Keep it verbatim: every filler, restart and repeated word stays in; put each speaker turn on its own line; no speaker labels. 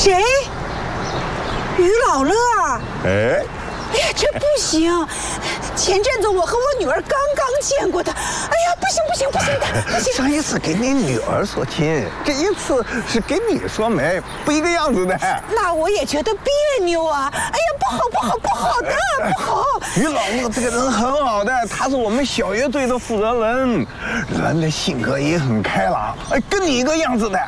谁？于老乐。
哎。
哎呀，这不行！前阵子我和我女儿刚刚见过他，哎呀，不行不行不行的，不行！
上一次给你女儿说亲，这一次是给你说媒，不一个样子的。
那我也觉得别扭啊！哎呀，不好不好不好的，不好！
于老乐这个人很好的，他是我们小乐队的负责人，人的性格也很开朗，哎，跟你一个样子的。